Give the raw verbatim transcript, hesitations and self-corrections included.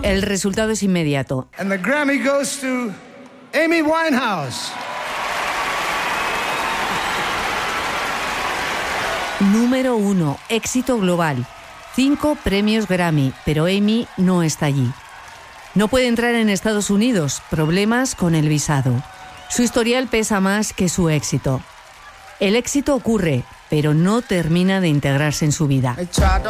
El resultado es inmediato. And the Grammy goes to Amy Winehouse. Número uno, éxito global. Cinco premios Grammy, pero Amy no está allí. No puede entrar en Estados Unidos, problemas con el visado. Su historial pesa más que su éxito. El éxito ocurre, pero no termina de integrarse en su vida.